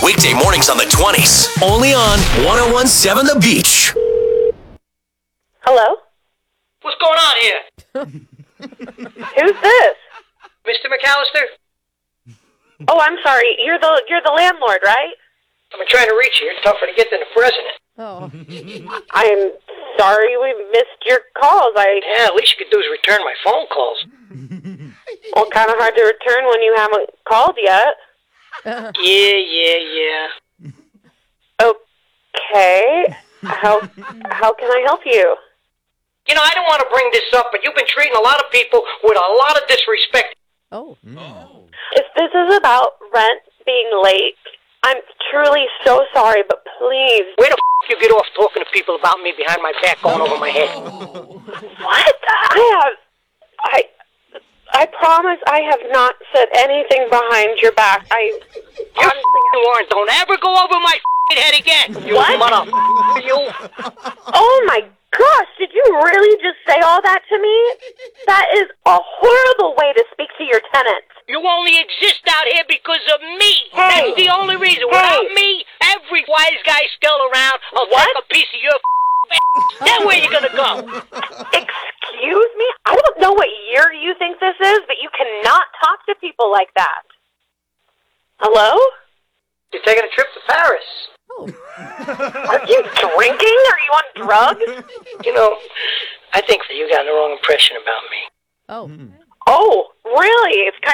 Weekday mornings on the 20s. Only on 1017 The Beach. Hello? What's going on here? Who's this? Mr. McAllister? Oh, I'm sorry. You're the landlord, right? I've been trying to reach you. It's tougher to get than the president. Oh. I'm sorry we missed your calls. Yeah, at least you could do is return my phone calls. Well, kind of hard to return when you haven't called yet. Yeah. Okay. How can I help you? You know, I don't want to bring this up, but you've been treating a lot of people with a lot of disrespect. Oh. If this is about rent being late, I'm truly so sorry, but please. Where the you get off talking to people about me behind my back going over my head? What? I promise I have not said anything behind your back. You aren't. Don't ever go over my head again. You What? mother. You. Oh my gosh, did you really just say all that to me? That is a horrible way to speak to your tenants. You only exist out here because of me. Hey. That's the only reason. Hey. Without me, every wise guy still around will What? take a piece of your Then where you gonna go? Excuse me? I don't know what year you think this is, but you cannot talk to people like that. Hello? You're taking a trip to Paris. Oh. Are you drinking? Are you on drugs? You know, I think that you got the wrong impression about me. Oh. Oh, really? It's kind